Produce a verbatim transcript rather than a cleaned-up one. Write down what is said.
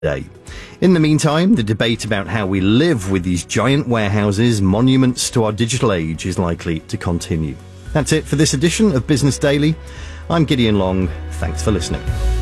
day. In the meantime, the debate about how we live with these giant warehouses, monuments to our digital age, is likely to continue. That's it for this edition of Business Daily. I'm Gideon Long. Thanks for listening.